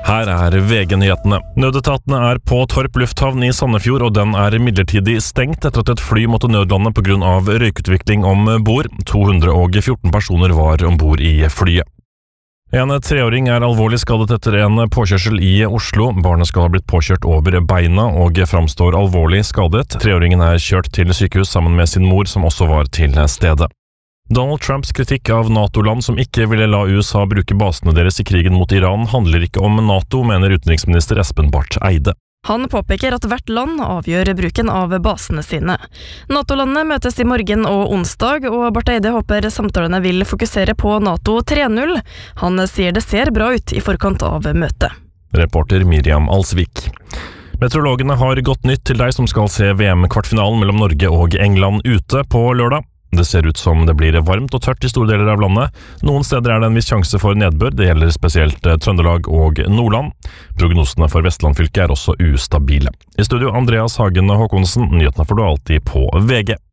Her VG-nyhetene. Nødetatene på Torp lufthavn i Sandefjord, og den midlertidig stengt etter at et fly måtte nødlande på grunn av røykutvikling om bord. 214 personer var ombord i flyet. En 3-åring alvorlig skadet etter en påkjørsel i Oslo. Barnet skal ha blitt påkjørt over beina og framstår alvorlig skadet. 3-åringen kjørt til sykehus sammen med sin mor, som også var til stedet. Donald Trumps kritikk av NATO-land som ikke ville la USA bruke basene deres i krigen mot Iran handler ikke om NATO, mener utenriksminister Espen Barth Eide. Han påpeker at hvert land avgjør bruken av basene sine. NATO-landene møtes i morgen og onsdag, og Barth Eide håper samtalene vil fokusere på NATO 3.0. Han sier det ser bra ut i forkant av møtet. Reporter Miriam Alsvik. Meteorologene har godt nytt til deg som skal se VM-kvartfinalen mellom Norge og England ute på lørdag. Det ser ut som det blir varmt og tørt i store deler av landet. Noen steder det en viss sjanse for nedbør, det gjelder spesielt Trøndelag og Nordland. Prognosene for Vestlandfylket også ustabile. I studio Andreas Hagen Håkonsen, nyhetene får du alltid på VG.